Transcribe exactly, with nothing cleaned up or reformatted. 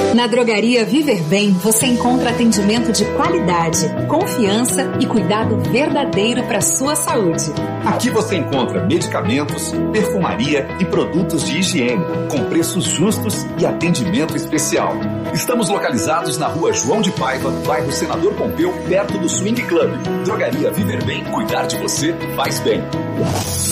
Na Drogaria Viver Bem, você encontra atendimento de qualidade, confiança e cuidado verdadeiro para sua saúde. Aqui você encontra medicamentos, perfumaria e produtos de higiene, com preços justos e atendimento especial. Estamos localizados na rua João de Paiva, bairro Senador Pompeu, perto do Swing Club. Drogaria Viver Bem, cuidar de você faz bem.